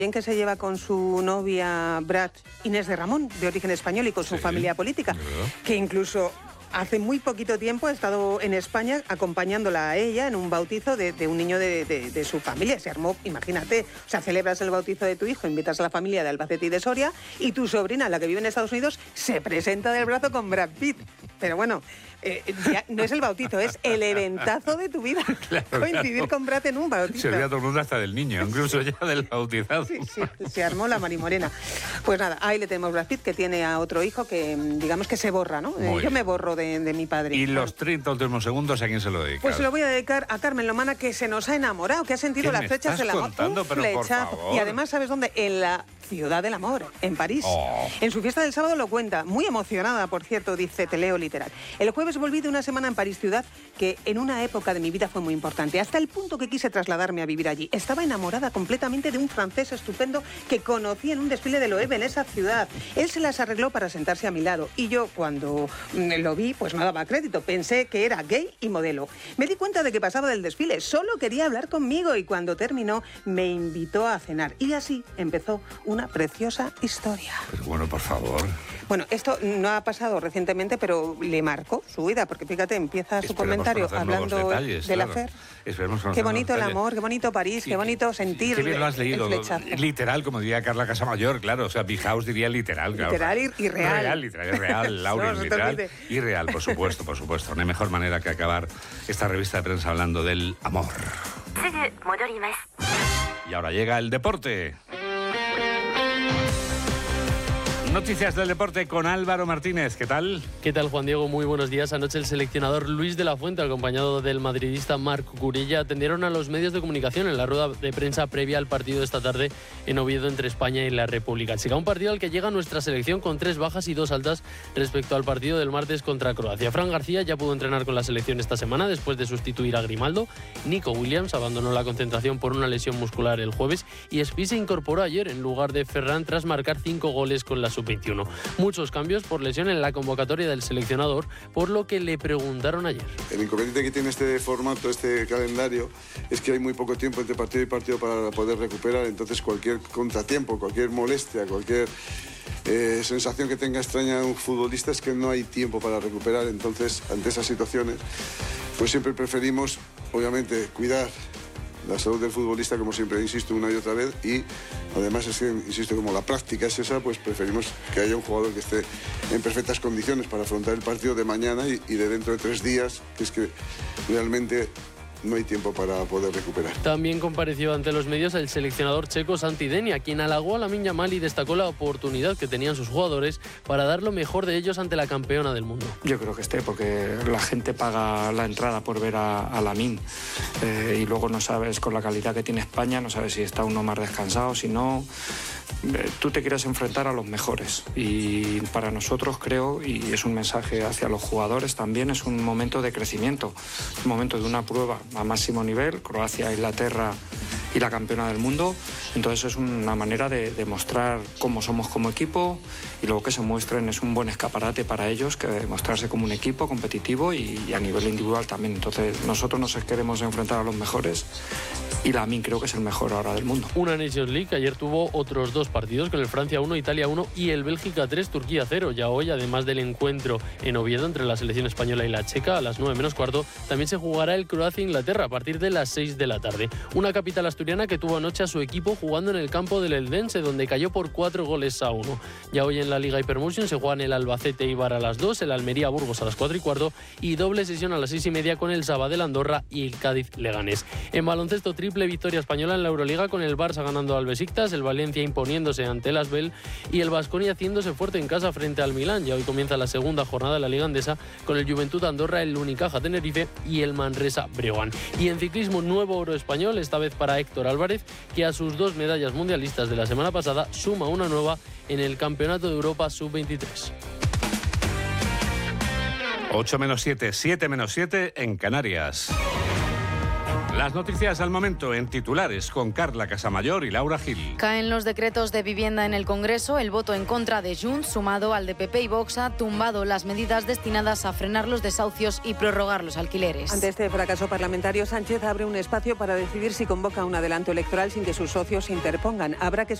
bien que se lleva con su novia Brad Inés de Ramón, de origen español y con su familia política, que incluso hace muy poquito tiempo ha estado en España acompañándola a ella en un bautizo de un niño de su familia. Se armó, imagínate, o sea, celebras el bautizo de tu hijo, invitas a la familia de Albacete y de Soria y tu sobrina, la que vive en Estados Unidos, se presenta del brazo con Brad Pitt. Pero bueno, ya no es el bautizo, es el eventazo de tu vida. Claro, coincidir con Brad en un bautizo. Se olvida todo el mundo hasta del niño, incluso ya del bautizado. Sí, se armó la marimorena. Pues nada, ahí le tenemos Brad Pitt, que tiene a otro hijo que, digamos que se borra, ¿no? Yo me borro de mi padre. ¿Y los 30 últimos segundos a quién se lo dedica? Pues se lo voy a dedicar a Carmen Lomana, que se nos ha enamorado, que ha sentido las flechas del amor. Un flechazo. Y además, ¿sabes dónde? En la Ciudad del Amor, en París. En su fiesta del sábado lo cuenta, muy emocionada, por cierto, dice, te leo literal. El jueves volví de una semana en París, ciudad que en una época de mi vida fue muy importante, hasta el punto que quise trasladarme a vivir allí. Estaba enamorada completamente de un francés estupendo que conocí en un desfile de Loewe en esa ciudad. Él se las arregló para sentarse a mi lado y yo, cuando lo vi, pues no daba crédito. Pensé que era gay y modelo. Me di cuenta de que pasaba del desfile, solo quería hablar conmigo y cuando terminó me invitó a cenar. Y así empezó una preciosa historia. Pero bueno, por favor. Bueno, esto no ha pasado recientemente, pero le marcó su vida, porque fíjate, empieza su comentario hablando de la Fer. Qué bonito el amor, qué bonito París, qué bonito sentir. Qué bien lo has leído. Literal, como diría Carla Casamayor, claro. O sea, Bihaus diría literal. Claro. Literal y real. Literal y real, Laura, no, literal y real, por supuesto, por supuesto. No hay mejor manera que acabar esta revista de prensa hablando del amor. Y ahora llega el deporte. Noticias del deporte con Álvaro Martínez. ¿Qué tal? ¿Qué tal, Juan Diego? Muy buenos días. Anoche el seleccionador Luis de la Fuente, acompañado del madridista Marc Cucurella, atendieron a los medios de comunicación en la rueda de prensa previa al partido de esta tarde en Oviedo entre España y la República Checa. Un partido al que llega nuestra selección con 3 bajas y 2 altas respecto al partido del martes contra Croacia. Fran García ya pudo entrenar con la selección esta semana después de sustituir a Grimaldo. Nico Williams abandonó la concentración por una lesión muscular el jueves y Espí se incorporó ayer en lugar de Ferran tras marcar 5 goles con la sub-21. Muchos cambios por lesión en la convocatoria del seleccionador, por lo que le preguntaron ayer. El inconveniente que tiene este formato, este calendario, es que hay muy poco tiempo entre partido y partido para poder recuperar, entonces cualquier contratiempo, cualquier molestia, cualquier sensación que tenga extraña un futbolista es que no hay tiempo para recuperar. Entonces, ante esas situaciones, pues siempre preferimos, obviamente, cuidar la salud del futbolista, como siempre insisto una y otra vez, y además es que, insisto, como la práctica es esa, pues preferimos que haya un jugador que esté en perfectas condiciones para afrontar el partido de mañana y de dentro de 3 días, que es que realmente no hay tiempo para poder recuperar. También compareció ante los medios el seleccionador checo Santi Denia, quien halagó a Lamine Yamal y destacó la oportunidad que tenían sus jugadores para dar lo mejor de ellos ante la campeona del mundo. Yo creo que porque la gente paga la entrada por ver a Lamine y luego no sabes, con la calidad que tiene España, no sabes si está uno más descansado, si no. Tú te quieres enfrentar a los mejores y para nosotros creo, y es un mensaje hacia los jugadores también, es un momento de crecimiento, un momento de una prueba a máximo nivel, Croacia, Inglaterra y la campeona del mundo. Entonces es una manera de demostrar cómo somos como equipo y luego que se muestren, es un buen escaparate para ellos, que demostrarse como un equipo competitivo y a nivel individual también. Entonces nosotros nos queremos enfrentar a los mejores y Lamine creo que es el mejor ahora del mundo. Una Nations League que ayer tuvo otros 2 partidos con el Francia 1, Italia 1 y el Bélgica 3, Turquía 0. Ya hoy, además del encuentro en Oviedo entre la selección española y la checa a las 9 menos cuarto, también se jugará el Croacia-Inglaterra a partir de las 6 de la tarde. Una capital asturiana que tuvo anoche a su equipo jugando en el campo del Eldense, donde cayó por 4-1. Ya hoy en la Liga Hypermotion se juegan el Albacete-Eibar a las 2, el Almería-Burgos a las 4:15 y doble sesión a las 6:30 con el Sabadell-Andorra y el Cádiz-Leganés. En baloncesto, triple victoria española en la Euroliga con el Barça ganando al Besiktas, el Valencia imponiéndose ante el Asbel y el Baskonia haciéndose fuerte en casa frente al Milán. Ya hoy comienza la segunda jornada de la Liga Andesa con el Juventud Andorra, el Unicaja Tenerife y el Manresa Breogán. Y en ciclismo, nuevo oro español, esta vez para Héctor Álvarez, que a sus 2 medallas mundialistas de la semana pasada suma una nueva en el Campeonato de Europa Sub-23. 8 menos 7, 7 menos 7 en Canarias. Las noticias al momento en titulares con Carla Casamayor y Laura Gil. Caen los decretos de vivienda en el Congreso. El voto en contra de Junts, sumado al de PP y Vox, ha tumbado las medidas destinadas a frenar los desahucios y prorrogar los alquileres. Ante este fracaso parlamentario, Sánchez abre un espacio para decidir si convoca un adelanto electoral sin que sus socios se interpongan. Habrá que